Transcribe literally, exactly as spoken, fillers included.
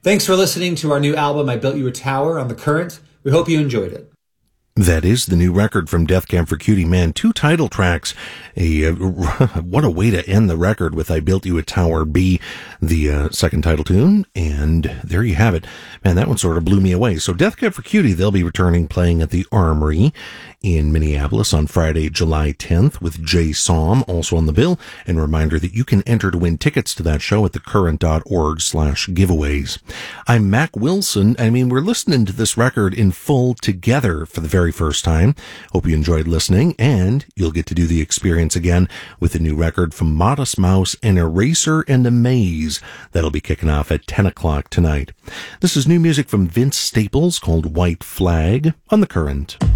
Thanks for listening to our new album, I Built You a Tower, on The Current. We hope you enjoyed it. That is the new record from Death Cab for Cutie. Man, two title tracks. A, uh, what a way to end the record with I Built You a Tower B, the uh, second title tune. And there you have it. Man, that one sort of blew me away. So Death Cab for Cutie, they'll be returning playing at the Armory in Minneapolis on Friday, July tenth with Jay Som also on the bill. And a reminder that you can enter to win tickets to that show at thecurrent.org slash giveaways. I'm Mac Wilson. I mean, we're listening to this record in full together for the very first time. Hope you enjoyed listening, and you'll get to do the experience again with the new record from Modest Mouse and Eraser and Amaze. That'll be kicking off at ten o'clock tonight. This is new music from Vince Staples called White Flag on The Current.